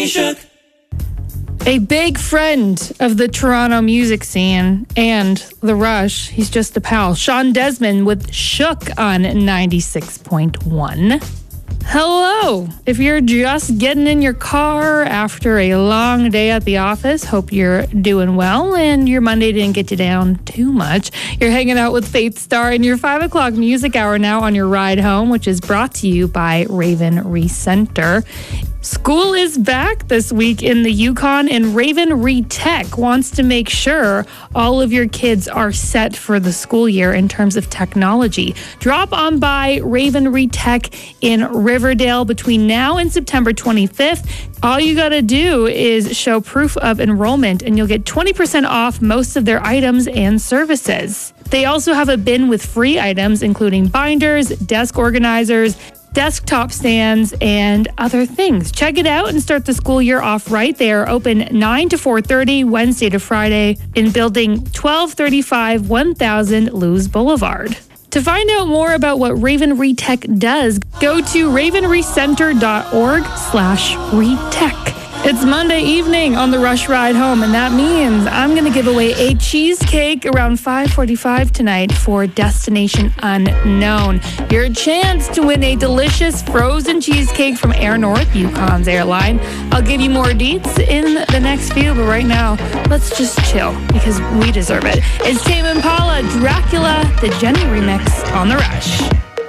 A big friend of the Toronto music scene and The Rush. He's just a pal. Sean Desmond with Shook on 96.1. Hello. If you're just getting in your car after a long day at the office, hope you're doing well and your Monday didn't get you down too much. You're hanging out with Faith Star in your 5 o'clock music hour now on your ride home, which is brought to you by Raven Recenter. School is back this week in the Yukon, and Raven Retech wants to make sure all of your kids are set for the school year in terms of technology. Drop on by Raven Retech in Riverdale between now and September 25th. All you got to do is show proof of enrollment, and you'll get 20% off most of their items and services. They also have a bin with free items, including binders, desk organizers, desktop stands, and other things. Check it out and start the school year off right. They are open 9 to 4:30, Wednesday to Friday, in building 1235 1000 Lewes Boulevard. To find out more about what Raven Retech does, go to ravenrecenter.org/retech. It's Monday evening on the Rush Ride Home, and that means I'm going to give away a cheesecake around 5:45 tonight for Destination Unknown. Your chance to win a delicious frozen cheesecake from Air North, Yukon's airline. I'll give you more deets in the next few, but right now, let's just chill because we deserve it. It's Tame Impala, Dracula, the Jenny remix on The Rush.